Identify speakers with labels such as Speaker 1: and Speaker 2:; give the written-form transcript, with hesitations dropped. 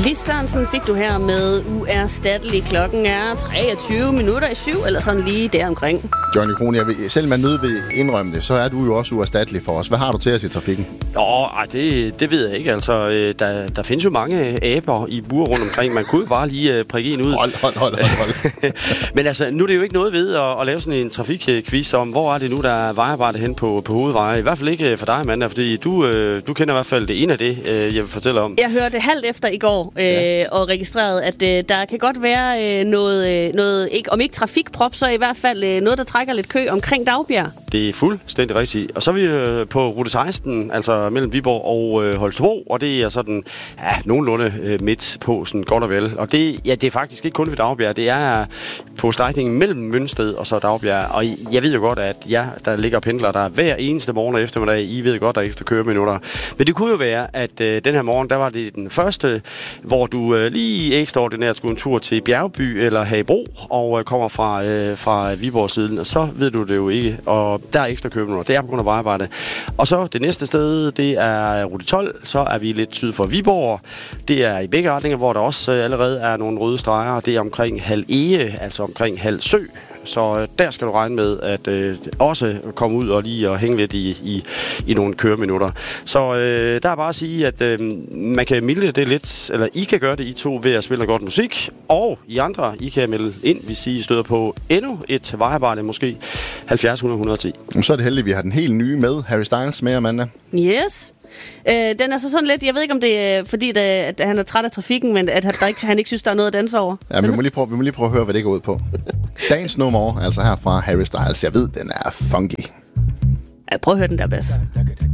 Speaker 1: Lis Sørensen fik du her med Uerstattelig. Klokken er 7:23, eller sådan lige deromkring.
Speaker 2: Johnny Krohn, selv man nødt vil indrømme det, så er du jo også uerstattelig for os. Hvad har du til os i trafikken?
Speaker 3: Det ved jeg ikke. Altså, der findes jo mange aber i bur rundt omkring. Man kunne jo bare lige prikke en ud.
Speaker 2: Hold.
Speaker 3: Men altså, nu er det jo ikke noget ved at lave sådan en trafikquiz om, hvor er det nu, der er vejarbejde hen på hovedveje. I hvert fald ikke for dig, Amanda, fordi du kender i hvert fald det ene af det, jeg vil fortælle om.
Speaker 1: Jeg hørte halvt efter i går og registrerede, at der kan godt være noget ikke, om ikke trafikprop, så i hvert fald noget, der trækker lidt kø omkring Daugbjerg.
Speaker 3: Det er fuldstændig rigtigt. Og så er vi på rute 16, altså mellem Viborg og Holstebro, og det er sådan nogenlunde midt på, sådan godt og vel. Og det er faktisk ikke kun ved Daugbjerg, det er på strækningen mellem Mønsted og så Daugbjerg. Og jeg ved jo godt, at der ligger pendler der hver eneste morgen og eftermiddag. I ved godt, der er ekstra køreminutter. Men det kunne jo være, at den her morgen, der var det den første, hvor du lige ekstraordinært skulle en tur til Bjergby eller Hagebro og kommer fra Viborg-siden, og så ved du det jo ikke. Og der er ekstra køreminutter. Det er på grund af vejarbejde. Og så det næste sted, det er rute 12. Så er vi lidt syd for Viborg. Det er i begge retninger, hvor der også allerede er nogle røde streger. Det er omkring Hald Ege, altså omkring Hald Sø. Så der skal du regne med at også komme ud og lige og hænge lidt i nogle køreminutter. Så der er bare at sige, at man kan mildne det lidt, eller I kan gøre det, I to, ved at spille noget godt musik. Og I andre, I kan melde ind, hvis I støder på endnu et vejarbejde, måske 70 100 110.
Speaker 2: Så er det heldigt, at vi har den helt nye med, Harry Styles med, Amanda.
Speaker 1: Yes. Den er så sådan lidt, jeg ved ikke om det er fordi, at han er træt af trafikken, men at han ikke synes, der er noget at danse over.
Speaker 2: Ja, men vi må lige prøve at høre, hvad det går ud på. Dagens nummer, altså her fra Harry Styles, jeg ved, den er funky.
Speaker 1: Ja, prøv at høre den der bass.